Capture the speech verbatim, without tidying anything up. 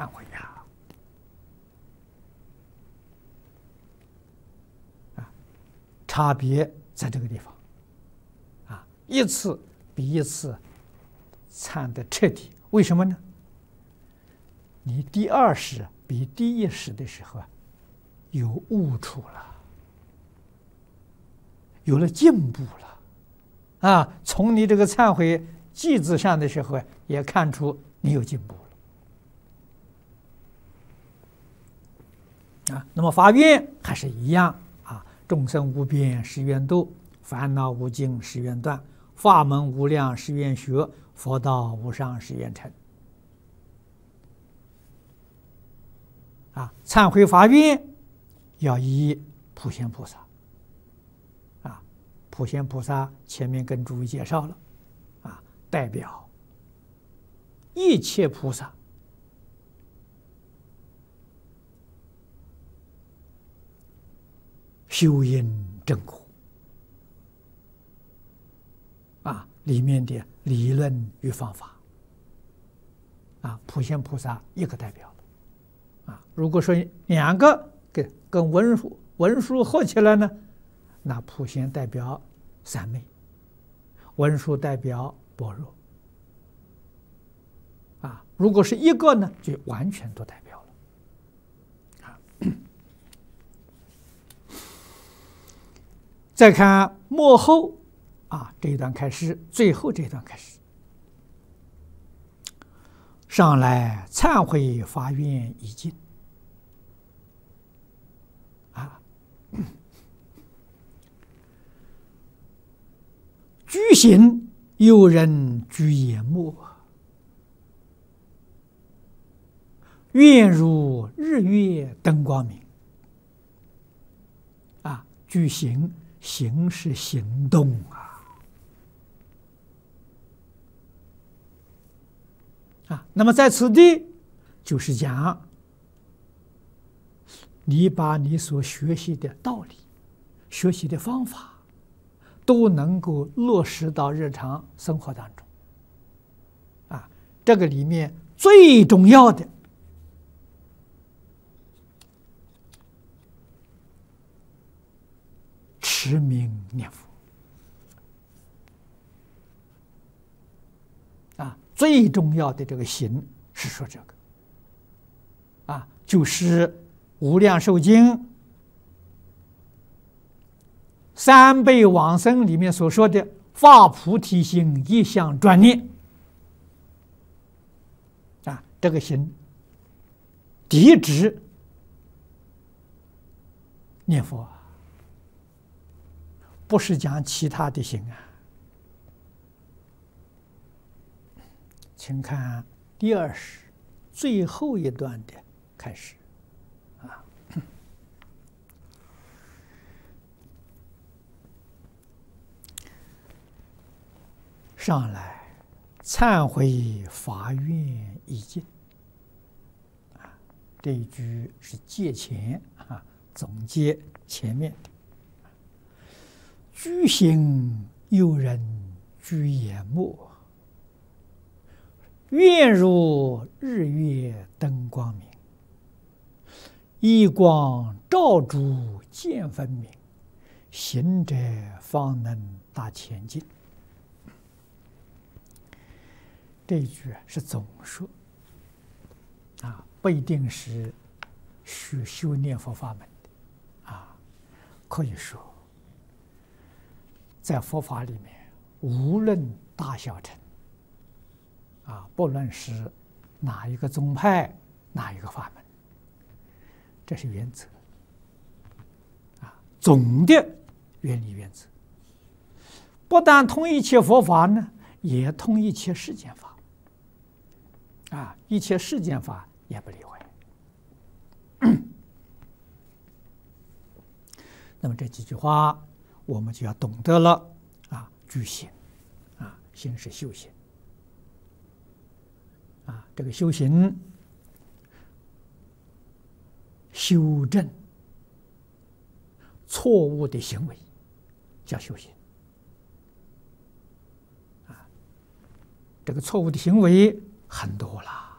忏悔呀！啊，差别在这个地方，啊，一次比一次忏得彻底。为什么呢？你第二世比第一世的时候啊，有悟处了，有了进步了，啊，从你这个忏悔记字上的时候啊，也看出你有进步了，啊，那么发愿还是一样啊，众生无边誓愿度，烦恼无尽誓愿断，法门无量誓愿学，佛道无上誓愿成。啊，忏悔发愿要依普贤菩萨。啊，普贤菩萨前面跟诸位介绍了，啊，代表一切菩萨修因正果啊里面的理论与方法。啊，普贤菩萨一个代表。啊，如果说两个跟跟文殊文殊合起来呢，那普贤代表三昧，文殊代表般若。啊，如果是一个呢，就完全都代表了。啊，再看末后啊这一段开始，最后这一段开始。上来忏悔发愿已尽，啊，居行有人居眼目，愿如日月灯光明。啊，居行行是行动啊。啊，那么在此地，就是讲你把你所学习的道理、学习的方法，都能够落实到日常生活当中。啊，这个里面最重要的，持名念佛。啊，最重要的这个行是说这个，啊，就是《无量寿经》三辈往生里面所说的发菩提心，一向专念。啊，这个行抵止念佛，不是讲其他的行啊。请看第二十最后一段的开始，啊，上来忏悔发愿已尽，啊，这一句是借前啊总结前面的，居行有人居眼目，愿如日月灯光明，一光照诸见分明，行者方能达前进。这一句是总说，啊，不一定是学修念佛法门的，啊，可以说，在佛法里面，无论大小乘。啊，不论是哪一个宗派，哪一个法门，这是原则。啊，总的原理原则，不但通一切佛法呢，也通一切世间法。啊，一切世间法也不例外。那么这几句话，我们就要懂得了。啊，居行，啊，行是修行。啊，这个修行、修正错误的行为，叫修行。啊，这个错误的行为很多了。